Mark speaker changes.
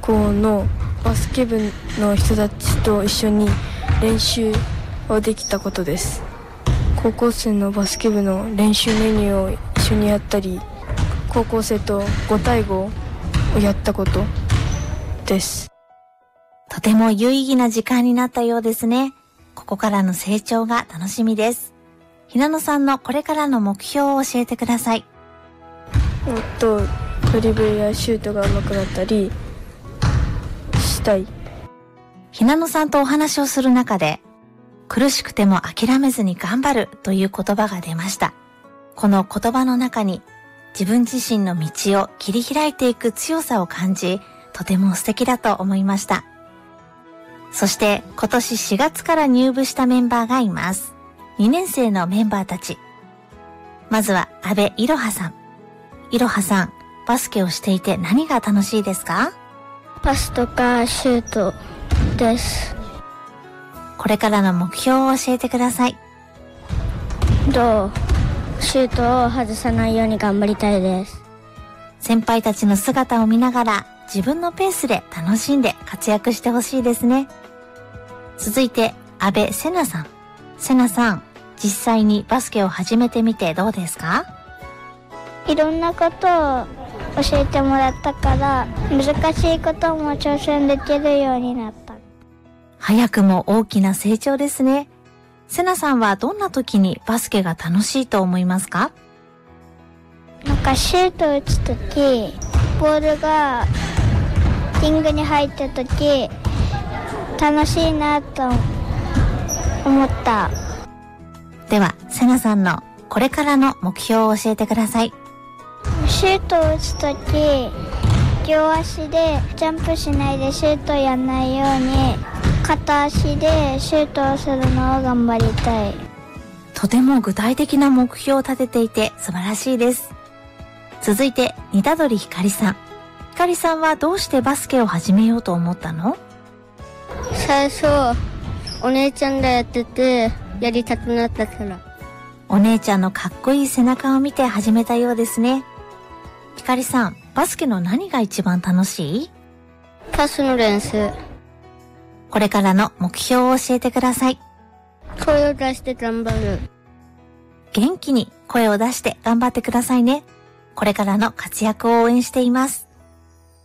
Speaker 1: 校のバスケ部の人たちと一緒に練習をできたことです。高校生のバスケ部の練習メニューを一緒にやったり、高校生と5対5をやったことです。
Speaker 2: とても有意義な時間になったようですね。ここからの成長が楽しみです。ひなのさんのこれからの目標を教えてください。
Speaker 1: ドリブルやシュートが上手くなったりしたい。
Speaker 2: ひなのさんとお話をする中で、苦しくても諦めずに頑張るという言葉が出ました。この言葉の中に自分自身の道を切り開いていく強さを感じ、とても素敵だと思いました。そして今年4月から入部したメンバーがいます。2年生のメンバーたち。まずは阿部いろはさん。いろはさん、バスケをしていて何が楽しいですか？
Speaker 3: パスとかシュートです。
Speaker 2: これからの目標を教えてください。
Speaker 3: シュートを外さないように頑張りたいです。
Speaker 2: 先輩たちの姿を見ながら自分のペースで楽しんで活躍してほしいですね。続いて阿部せなさん。せなさん、実際にバスケを始めてみてどうですか？
Speaker 3: いろんなことを教えてもらったから難しいことも挑戦できるようになった。
Speaker 2: 早くも大きな成長ですね。せなさんはどんな時にバスケが楽しいと思いますか？
Speaker 3: シュート打つとき、ボールがリングに入ったとき楽しいなと思った。
Speaker 2: ではせなさんのこれからの目標を教えてください。
Speaker 3: シュートを打つとき、両足でジャンプしないでシュートやんないように片足でシュートをするのを頑張りたい。
Speaker 2: とても具体的な目標を立てていて素晴らしいです。続いて似たどりひかりさん。ひかりさんはどうしてバスケを始めようと思ったの？
Speaker 4: 最初お姉ちゃんがやっててやりたくなったから。
Speaker 2: お姉ちゃんのかっこいい背中を見て始めたようですね。ひかりさん、バスケの何が一番楽しい？
Speaker 4: パスの練習。
Speaker 2: これからの目標を教えてください。
Speaker 4: 声を出して頑張る。
Speaker 2: 元気に声を出して頑張ってくださいね。これからの活躍を応援しています。